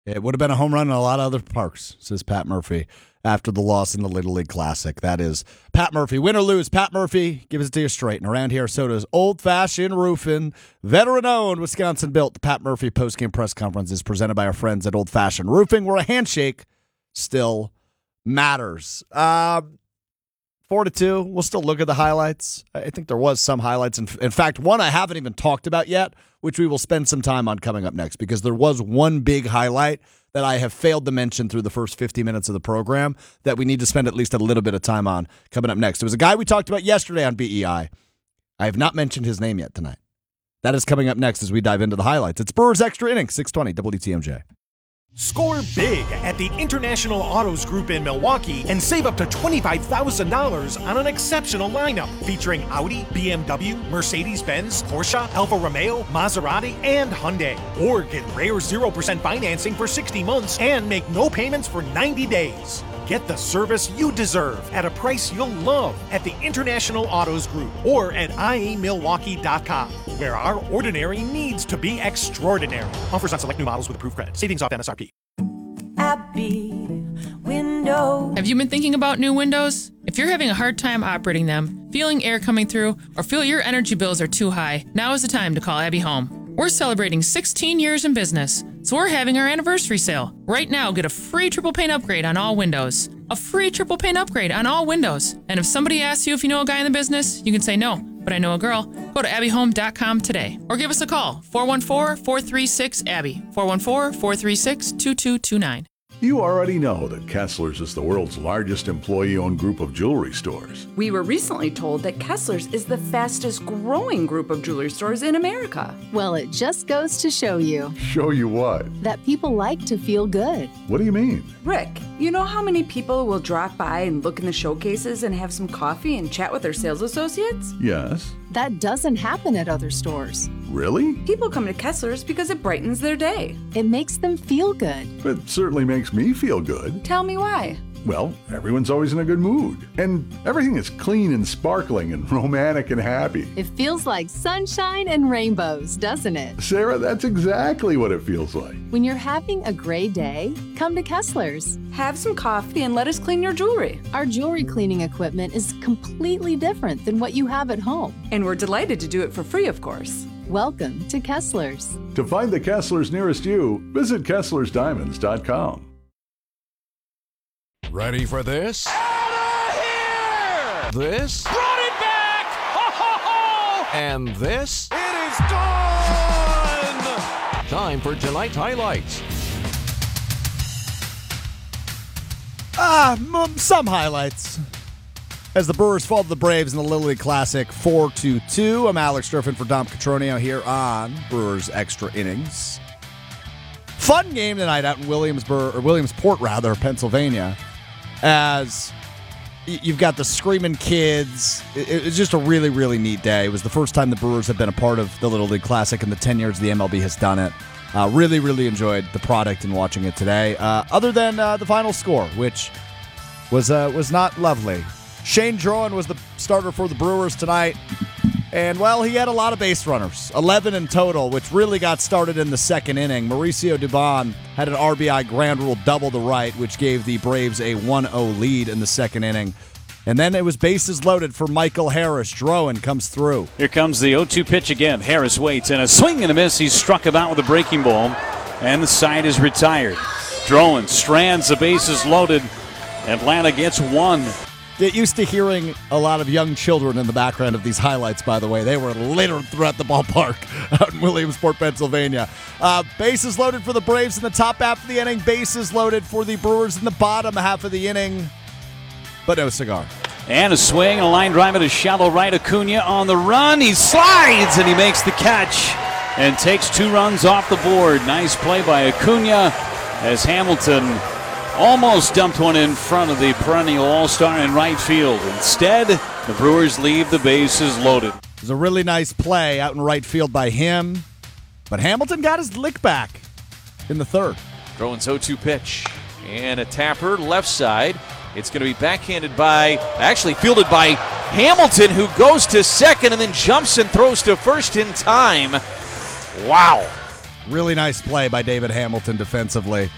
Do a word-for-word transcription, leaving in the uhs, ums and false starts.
It would have been a home run in a lot of other parks, says Pat Murphy, after the loss in the Little League Classic. That is Pat Murphy. Win or lose, Pat Murphy gives it to you straight. And around here, Soda's old-fashioned roofing, veteran-owned, Wisconsin-built. The Pat Murphy postgame press conference is presented by our friends at Old Fashioned Roofing, where a handshake still matters. Uh, four to two. We'll still look at the highlights. I think there was some highlights. In, in fact, one I haven't even talked about yet, which we will spend some time on coming up next, because there was one big highlight that I have failed to mention through the first fifty minutes of the program that we need to spend at least a little bit of time on coming up next. It was a guy we talked about yesterday on B E I. I have not mentioned his name yet tonight. That is coming up next as we dive into the highlights. It's Brewers Extra Innings, six twenty W T M J. Score big at the International Autos Group in Milwaukee and save up to twenty-five thousand dollars on an exceptional lineup featuring Audi, B M W, Mercedes-Benz, Porsche, Alfa Romeo, Maserati, and Hyundai. Or get rare zero percent financing for sixty months and make no payments for ninety days. Get the service you deserve at a price you'll love at the International Autos Group or at I A Milwaukee dot com, where our ordinary needs to be extraordinary. Offers on select new models with approved credit. Savings off M S R P. Abby Windows. Have you been thinking about new windows? If you're having a hard time operating them, feeling air coming through, or feel your energy bills are too high, now is the time to call Abby Home. We're celebrating sixteen years in business, so we're having our anniversary sale. Right now, get a free triple pane upgrade on all windows. A free triple pane upgrade on all windows. And if somebody asks you if you know a guy in the business, you can say no, but I know a girl. Go to abby home dot com today or give us a call, four one four, four three six, A B B Y, four one four, four three six, two two two nine. You already know that Kessler's is the world's largest employee-owned group of jewelry stores. We were recently told that Kessler's is the fastest growing group of jewelry stores in America. Well, it just goes to show you. Show you what? That people like to feel good. What do you mean? Rick, you know how many people will drop by and look in the showcases and have some coffee and chat with their sales associates? Yes. That doesn't happen at other stores. Really? People come to Kessler's because it brightens their day. It makes them feel good. It certainly makes me feel good. Tell me why. Well, everyone's always in a good mood. And everything is clean and sparkling and romantic and happy. It feels like sunshine and rainbows, doesn't it? Sarah, that's exactly what it feels like. When you're having a gray day, come to Kessler's. Have some coffee and let us clean your jewelry. Our jewelry cleaning equipment is completely different than what you have at home. And we're delighted to do it for free, of course. Welcome to Kessler's. To find the Kessler's nearest you, visit kesslers diamonds dot com. Ready for this? Out of here! This? Brought it back! Ho, ho, ho! And this? It is done! Time for tonight's highlights. Ah, m- some highlights. As the Brewers fall to the Braves in the Little League Classic four to two. I'm Alex Striffen for Dom Cotroneo here on Brewers Extra Innings. Fun game tonight out in Williamsburg, or Williamsport rather, Pennsylvania, as you've got the screaming kids. It was just a really, really neat day. It was the first time the Brewers have been a part of the Little League Classic in the ten years the M L B has done it. Uh, really, really enjoyed the product and watching it today. Uh, other than uh, the final score, which was uh, was not lovely. Shane Drowan was the starter for the Brewers tonight. And, well, he had a lot of base runners, eleven in total, which really got started in the second inning. Mauricio Dubon had an R B I grand rule double to right, which gave the Braves a one oh lead in the second inning. And then it was bases loaded for Michael Harris. Drowan comes through. Here comes the oh two pitch again. Harris waits, and a swing and a miss. He's struck him out with a breaking ball, and the side is retired. Drowan strands the bases loaded. Atlanta gets one. Get used to hearing a lot of young children in the background of these highlights, by the way. They were littered throughout the ballpark out in Williamsport, Pennsylvania. Uh, bases loaded for the Braves in the top half of the inning. Bases loaded for the Brewers in the bottom half of the inning. But no cigar. And a swing, a line drive to shallow right. Acuna on the run. He slides, and he makes the catch and takes two runs off the board. Nice play by Acuna as Hamilton almost dumped one in front of the perennial all-star in right field. Instead, the Brewers leave the bases loaded. It was a really nice play out in right field by him, but Hamilton got his lick back in the third. Drowan's oh two pitch and a tapper left side. It's going to be backhanded by, actually fielded by Hamilton, who goes to second and then jumps and throws to first in time. Wow. Really nice play by David Hamilton defensively.